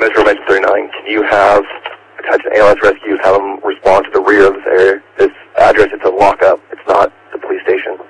Metro Dimension 39, can you have attach an ALS rescue, have them respond to the rear of this area, this address? It's a lockup. It's not the police station.